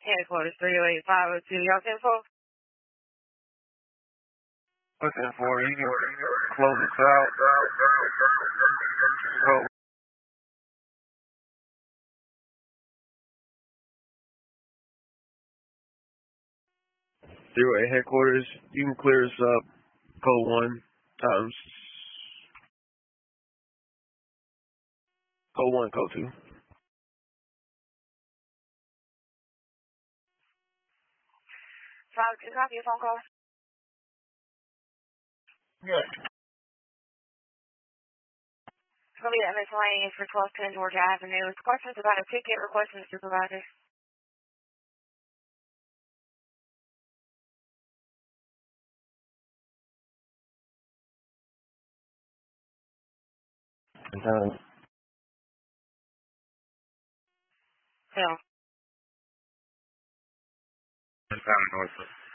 Headquarters 308-502. Y'all 10-4? Looking for you can close this out. Go. 308 headquarters, you can clear us up. Code 1 times. Code 1, code 2. Can I copy your phone call? Yeah. It's going to be at miscellaneous for 1210 Georgia Avenue. It's questions about a ticket requesting the supervisor. North.